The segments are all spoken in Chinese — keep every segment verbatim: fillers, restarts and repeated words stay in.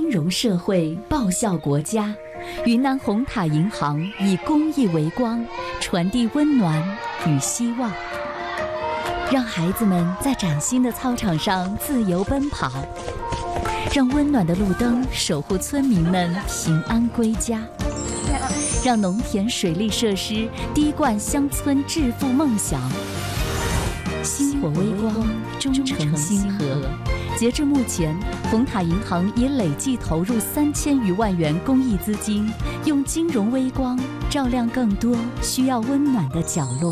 丰荣社会，报效国家。云南红塔银行以公益为光，传递温暖与希望，让孩子们在崭新的操场上自由奔跑，让温暖的路灯守护村民们平安归家，让农田水利设施滴灌乡村致富梦想。星火微光，忠诚星河。截至目前，红塔银行已累计投入三千余万元公益资金，用金融微光照亮更多需要温暖的角落。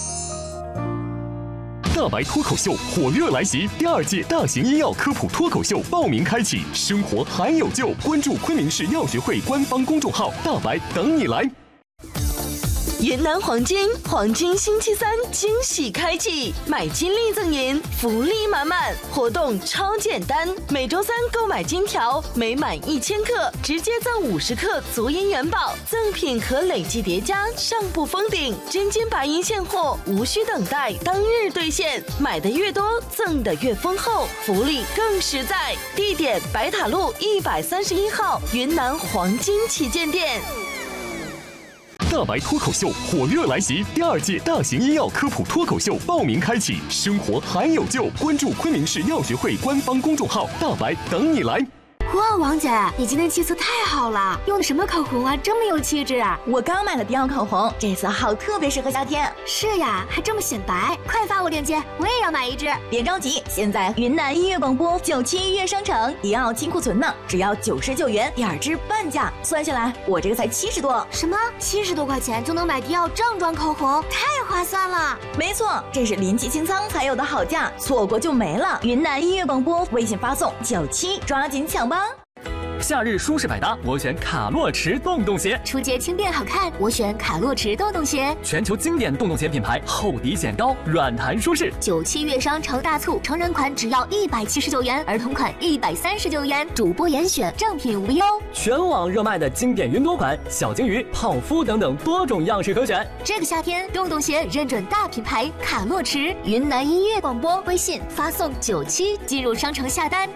大白脱口秀火热来袭，第二届大型医药科普脱口秀报名开启，生活还有救！关注昆明市药学会官方公众号“大白”，等你来。 云南黄金黄金星期三惊喜开启，买金立赠银，福利满满，活动超简单，每周三购买金条，每满一千克直接赠五十克足银元宝，赠品可累计叠加，上不封顶，真金白银现货，无需等待，当日兑现，买的越多，赠的越丰厚，福利更实在。地点：白塔路一百三十一号云南黄金旗舰店。 大白脱口秀火热来袭，第二届大型医药科普脱口秀报名开启，生活还有救！关注昆明市药学会官方公众号“大白”，等你来。 哇，王姐，你今天气色太好了，用的什么口红啊，这么有气质啊！ 我刚买了迪奥口红，这色号特别适合夏天。 是呀，还这么显白，快发我链接，我也要买一支。 别着急，现在云南音乐广播九七音乐商城迪奥清库存呢，只要九十九元，两支半价，算下来我这个才七十多。 什么？七十多块钱就能买迪奥正装口红，太划算了！ 没错，这是临期清仓才有的好价，错过就没了。云南音乐广播微信发送九七，抓紧抢吧！ 夏日舒适百搭，我选卡洛驰洞洞鞋； 初节轻便好看，我选卡洛驰洞洞鞋。 全球经典洞洞鞋品牌，厚底显高，软弹舒适。 九七月商城大促，成人款只要一百七十九元，儿童款一百三十九元，主播严选，正品无忧。 全网热卖的经典云朵款、小金鱼、泡芙等等多种样式可选。 这个夏天，洞洞鞋认准大品牌卡洛驰。云南音乐广播微信发送九七进入商城下单。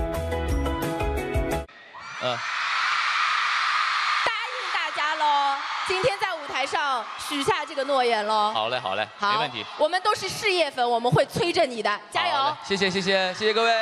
呃，答应大家喽！今天在舞台上许下这个诺言喽。 好嘞，好嘞， 好， 没问题。 我们都是事业粉，我们会催着你的，加油！ 谢谢，谢谢，谢谢各位。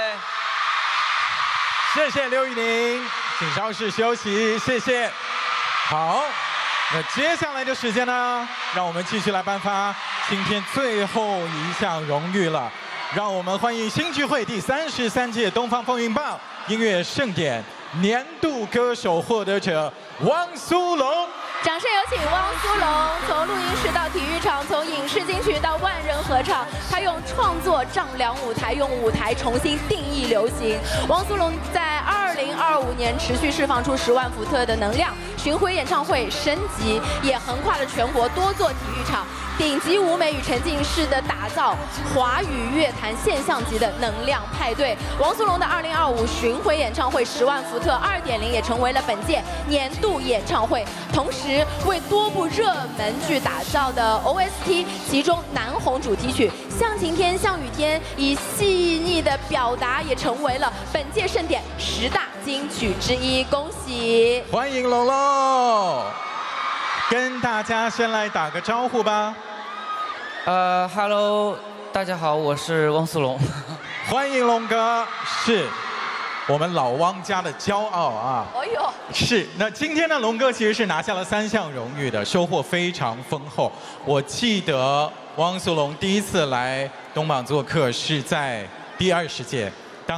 谢谢刘宇宁，请稍事休息，谢谢。好，那接下来的时间呢，让我们继续来颁发今天最后一项荣誉了。让我们欢迎新聚会第三十三届东方风云榜音乐盛典年度歌手获得者汪苏泷。 掌声有请汪苏泷。从录音室到体育场，从影视金曲到万人合唱，他用创作丈量舞台，用舞台重新定义流行。汪苏泷在二零二五年持续释放出十万伏特的能量，巡回演唱会升级，也横跨了全国多座体育场。顶级舞美与沉浸式的打造，华语乐坛现象级的能量派对。汪苏泷的二零二五巡回演唱会《十万伏特二点零》也成为了本届年度演唱会，同时为多部热门剧打造的 O S T， 其中南红主题曲《向晴天》《向雨天》以细腻的表达也成为了本届盛典十大金曲之一。恭喜！ 欢迎龙龙，跟大家先来打个招呼吧。 呃 ，Hello， 大家好，我是汪苏泷。 欢迎龙哥，是我们老汪家的骄傲啊！ 哎呦， 是。那今天呢，龙哥其实是拿下了三项荣誉的，收获非常丰厚。我记得汪苏泷第一次来东榜做客是在第二十届